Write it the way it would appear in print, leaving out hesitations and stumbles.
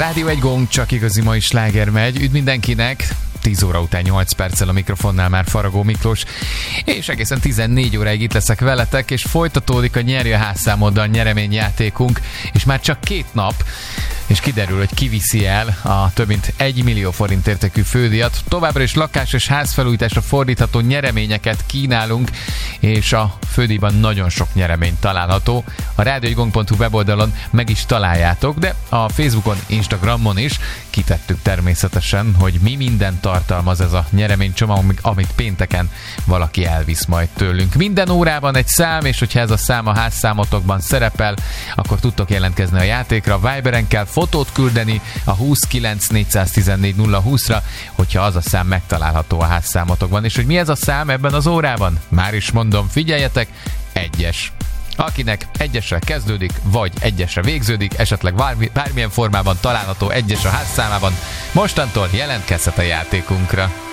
Rádió egy gong, csak igazi mai sláger megy. Üdv mindenkinek! 10 óra után 8 perccel a mikrofonnál már Faragó Miklós, és egészen 14 óráig itt leszek veletek, és folytatódik a Nyerj a házszámoddal nyereményjátékunk, és már csak 2 nap, és kiderül, hogy ki viszi el a több mint 1 millió forint értékű fődíjat. Továbbra is lakás- és házfelújításra fordítható nyereményeket kínálunk, és a fődíjban nagyon sok nyeremény található. A radioegygong.hu weboldalon meg is találjátok, de a Facebookon, Instagramon is kitettük természetesen, hogy mi minden tartalmaz ez a nyereménycsomag, amit pénteken valaki elvisz majd tőlünk. Minden órában egy szám, és hogyha ez a szám a házszámotokban szerepel, akkor tudtok jelentkezni a játékra. Viberen kell fotót küldeni a 29 414 020-ra, hogyha az a szám megtalálható a házszámotokban. És hogy mi ez a szám ebben az órában? Már is mondom, figyeljetek, 1-es. Akinek 1-esre kezdődik, vagy 1-esre végződik, esetleg bármilyen formában található 1-es a házszámában, mostantól jelentkezhet a játékunkra.